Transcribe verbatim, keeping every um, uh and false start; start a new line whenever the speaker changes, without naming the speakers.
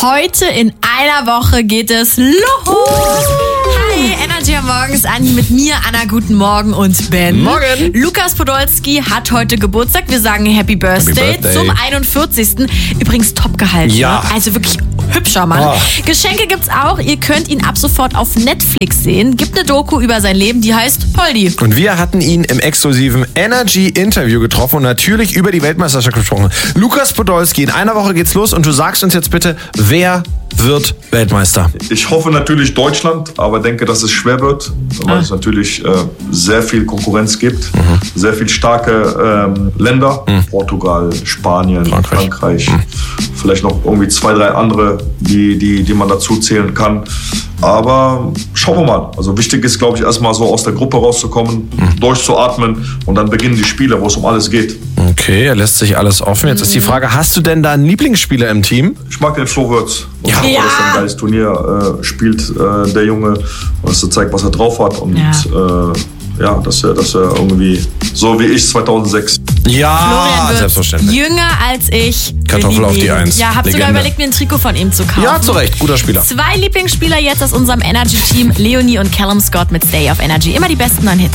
Heute in einer Woche geht es los. Hi, Energy am Morgen ist Andi mit mir, Anna, guten Morgen und Ben.
Morgen.
Lukas Podolski hat heute Geburtstag. Wir sagen Happy Birthday,
Happy Birthday.
zum einundvierzigsten Übrigens top gehalten.
Ja.
Ne? Also wirklich hübscher Mann.
Oh.
Geschenke gibt's auch. Ihr könnt ihn ab sofort auf Netflix sehen. Gibt eine Doku über sein Leben, die heißt Poldi.
Und wir hatten ihn im exklusiven Energy-Interview getroffen und natürlich über die Weltmeisterschaft gesprochen. Lukas Podolski, in einer Woche geht's los und du sagst uns jetzt bitte, wer wird Weltmeister?
Ich hoffe natürlich Deutschland, aber denke, dass es schwer wird, weil
Ah.
es natürlich äh, sehr viel Konkurrenz gibt, mhm. sehr viel starke ähm, Länder, mhm. Portugal, Spanien,
Frankreich,
Frankreich
mhm.
vielleicht noch irgendwie zwei, drei andere, die, die, die man dazu zählen kann. Aber schauen wir mal. Also wichtig ist, glaube ich, erstmal so aus der Gruppe rauszukommen, mhm. durchzuatmen und dann beginnen die Spiele, wo es um alles geht.
Okay, er lässt sich alles offen. Jetzt mhm. ist die Frage, hast du denn da einen Lieblingsspieler im Team?
Ich mag den Flo Wirtz. Und
Ja.
ich hoffe,
Ja.
dass er ein geiles Turnier äh, spielt, äh, der Junge, und dass er zeigt, was er drauf hat. Und
Ja.
äh, ja, dass er, dass er irgendwie so wie ich zweitausendsechs.
Ja,
Florian Wirtz,
selbstverständlich.
jünger als ich.
Kartoffel auf die
Liebe ihn.
Eins.
Ja, hab sogar
Legende.
überlegt, mir ein Trikot von ihm zu kaufen.
Ja, zu Recht, guter Spieler.
Zwei Lieblingsspieler jetzt aus unserem Energy-Team, Leonie und Callum Scott mit Stay auf Energy. Immer die besten neuen Hits.